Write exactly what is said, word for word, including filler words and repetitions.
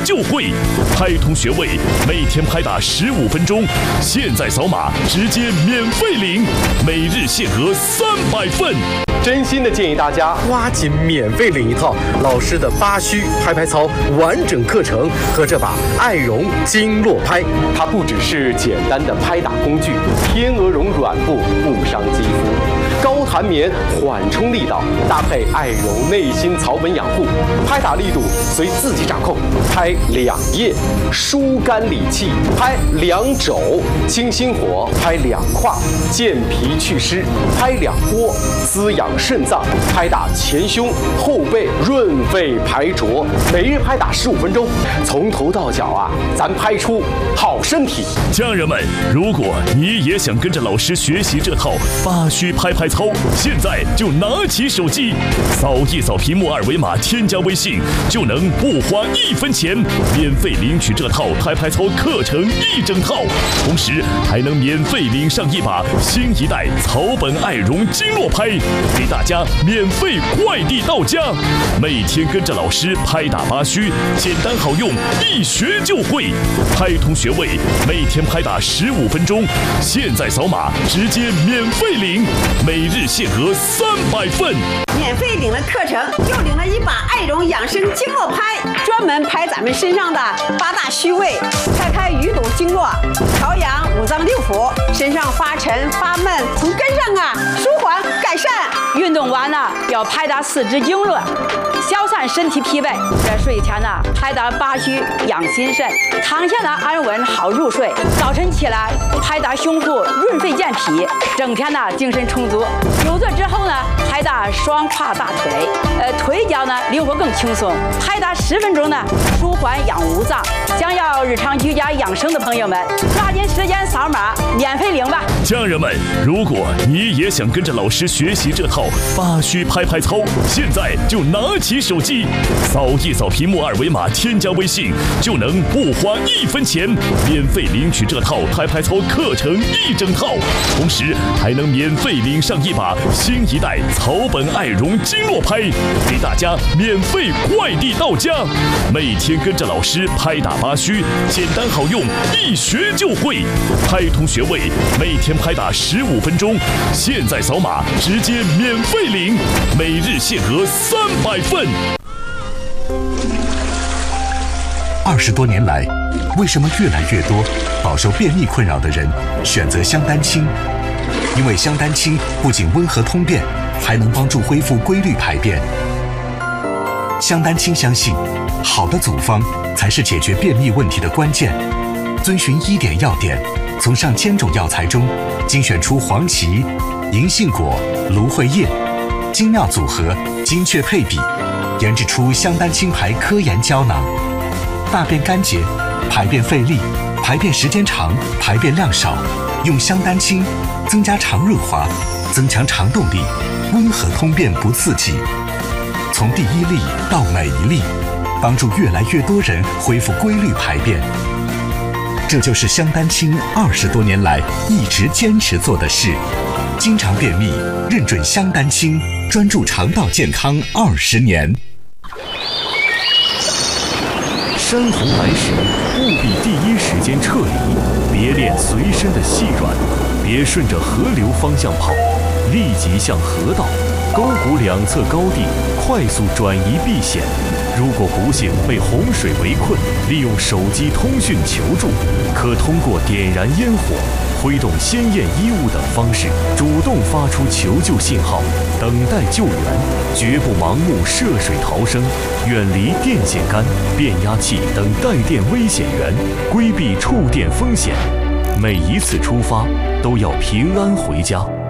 就会，拍通穴位，每天拍打十五分钟，现在扫码直接免费领，每日限额三百份。 真心的建议大家抓紧免费领一套老师的八虚拍拍操完整课程和这把爱绒经络拍，它不只是简单的拍打工具，天鹅绒软布不伤肌肤，高弹棉缓冲力道，搭配爱绒内心草本养护，拍打力度随自己掌控，拍两腋，疏肝理气，拍两肘，清心火，拍两胯，健脾祛湿，拍两波，滋养肾脏，拍打前胸后背，润肺排浊，每日拍打十五分钟，从头到脚啊，咱拍出好身体。 家人们，如果你也想跟着老师学习这套八虚拍拍操，现在就拿起手机，扫一扫屏幕二维码，添加微信，就能不花一分钱，免费领取这套拍拍操课程一整套，同时还能免费领上一把新一代草本爱绒经络拍，给大家免费快递到家。每天跟着老师拍打八虚，简单好用，一学就会。拍通穴位，每天拍打十五分钟，现在扫码直接免费领，每日限额三百份。 免费领了课程，又领了一把爱绒养生经络拍，专门拍咱们身上的八大虚位，拍开鱼肚经络，调养五脏六腑，身上发沉发闷从根上啊舒缓改善。 运动完了要拍打四肢经络，消散身体疲惫。在睡前呢拍打八虚养心肾，躺下呢安稳好入睡。早晨起来拍打胸部润肺健脾，整天呢精神充足。久坐之后呢拍打双胯大腿，呃腿脚呢灵活更轻松。拍打十分钟呢舒缓养五脏。想要日常居家养生的朋友们，抓紧时间扫码免费领吧。 家人们，如果你也想跟着老师学习这套八虚拍拍操，现在就拿起手机，扫一扫屏幕二维码，添加微信，就能不花一分钱，免费领取这套拍拍操课程一整套，同时还能免费领上一把新一代草本爱绒经络拍，给大家免费快递到家。每天跟着老师拍打八虚，简单好用，一学就会。拍通穴位，每天拍打十五分钟，现在扫码直接免费领，每日限额三百份。 二十多年来，为什么越来越多饱受便秘困扰的人选择香丹清？因为香丹清不仅温和通便，还能帮助恢复规律排便。香丹清相信，好的组方才是解决便秘问题的关键。遵循医典要点，从上千种药材中精选出黄芪、银杏果、芦荟叶，精妙组合，精确配比，研制出香丹清牌科研胶囊。大便干结、排便费力、排便时间长、排便量少，用香丹清增加肠润滑，增强肠动力，温和通便不刺激。从第一粒到每一粒，帮助越来越多人恢复规律排便。这就是香丹清二十多年来一直坚持做的事。经常便秘，认准香丹清，专注肠道健康二十年。 山洪来时，务必第一时间撤离，别练随身的细软，别顺着河流方向跑，立即向河道、沟谷两侧高地快速转移避险。如果不幸被洪水围困，利用手机通讯求助，可通过点燃烟火、挥动鲜艳衣物等方式，主动发出求救信号，等待救援，绝不盲目涉水逃生，远离电线杆、变压器等带电危险源，规避触电风险。每一次出发都要平安回家。